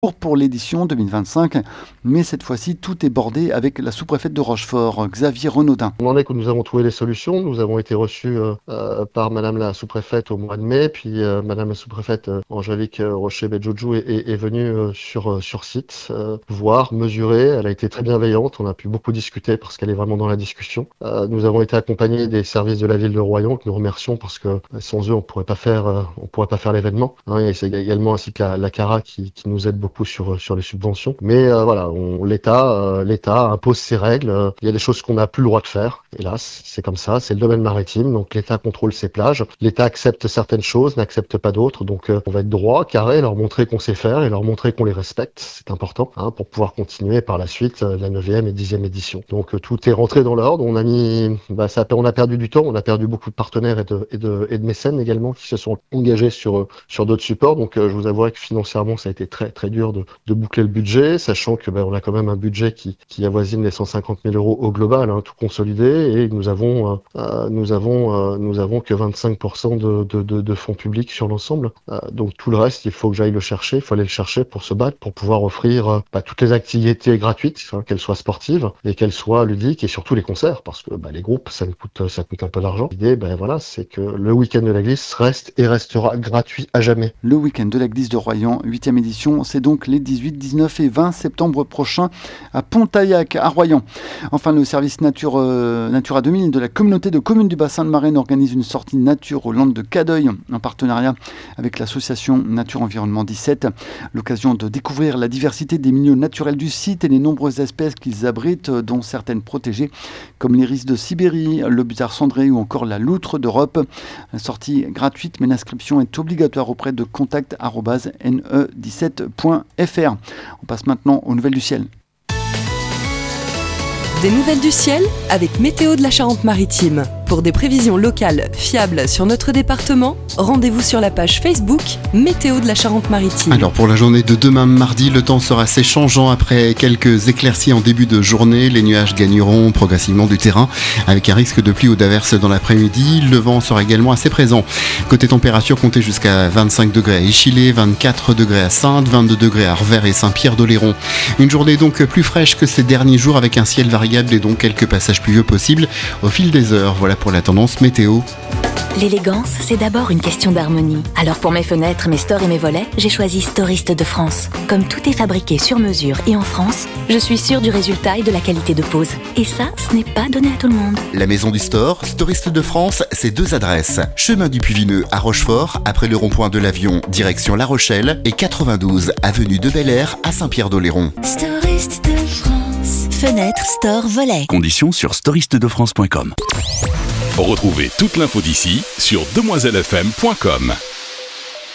pour l'édition 2025, mais cette fois-ci tout est bordé avec la sous-préfète de Rochefort, Xavier Renaudin. On en est que nous avons trouvé des solutions. Nous avons été reçus par Madame la sous-préfète au mois de mai, puis Madame la sous-préfète Angélique Rocher-Bedjoujou est venue sur site voir, mesurer. Elle a été très bienveillante. On a pu beaucoup discuter parce qu'elle est vraiment dans la discussion. Nous avons été accompagnés des services de la ville de Royan que nous remercions parce que sans eux on pourrait pas faire l'événement. Et c'est également ainsi que la CARA qui nous aide beaucoup sur les subventions. Mais voilà, l'État impose ses règles. Il y a des choses qu'on n'a plus le droit de faire. Hélas, c'est comme ça. C'est le domaine maritime. Donc l'État contrôle ses plages. L'État accepte certaines choses, n'accepte pas d'autres. Donc on va être droit, carré, leur montrer qu'on sait faire et leur montrer qu'on les respecte. C'est important pour pouvoir continuer par la suite la 9e et 10e édition. Donc tout est rentré dans l'ordre. On a perdu du temps. On a perdu beaucoup de partenaires et de mécènes également qui se sont engagés sur d'autres supports. Donc je vous avouerai que financièrement ça a été très très dur de boucler le budget, sachant que on a quand même un budget qui avoisine les 150 000 euros au global, tout consolidé, et nous avons que 25% de fonds publics sur l'ensemble. Donc tout le reste, il faut que j'aille le chercher, il faut aller le chercher pour se battre, pour pouvoir offrir toutes les activités gratuites, qu'elles soient sportives et qu'elles soient ludiques, et surtout les concerts, parce que les groupes, ça coûte un peu d'argent. L'idée, c'est que le week-end de la glisse reste et restera gratuit à jamais. Le week-end de la glisse de Royan, 8e édition, c'est donc les 18, 19 et 20 septembre prochains à Pontaillac, à Royan. Enfin, le service Natura 2000 de la communauté de communes du bassin de Marraine organise une sortie nature aux Landes de Cadeuil en partenariat avec l'association Nature Environnement 17. L'occasion de découvrir la diversité des milieux naturels du site et les nombreuses espèces qu'ils abritent, dont certaines protégées comme l'iris de Sibérie, le busard cendré ou encore la loutre d'Europe. La sortie gratuite, mais l'inscription est obligatoire auprès de contact@ne17.fr. On passe maintenant aux nouvelles du ciel. Des nouvelles du ciel avec Météo de la Charente-Maritime. Pour des prévisions locales fiables sur notre département, rendez-vous sur la page Facebook Météo de la Charente-Maritime. Alors pour la journée de demain mardi, le temps sera assez changeant après quelques éclaircies en début de journée. Les nuages gagneront progressivement du terrain avec un risque de pluie ou d'averse dans l'après-midi. Le vent sera également assez présent. Côté température, comptez jusqu'à 25 degrés à Échillé, 24 degrés à Saintes, 22 degrés à Revers et Saint-Pierre-d'Oléron. Une journée donc plus fraîche que ces derniers jours avec un ciel variable et donc quelques passages pluvieux possibles au fil des heures. Voilà pour la tendance météo. L'élégance, c'est d'abord une question d'harmonie. Alors pour mes fenêtres, mes stores et mes volets, j'ai choisi Storiste de France. Comme tout est fabriqué sur mesure et en France, je suis sûre du résultat et de la qualité de pose. Et ça, ce n'est pas donné à tout le monde. La maison du store, Storiste de France, c'est 2 adresses. Chemin du Puy-Vineux à Rochefort, après le rond-point de l'Avion, direction La Rochelle, et 92 avenue de Bel-Air à Saint-Pierre-d'Oléron. Storiste de France. Fenêtre, store, volet. Conditions sur storistedefrance.com. Retrouvez toute l'info d'ici sur demoiselefm.com.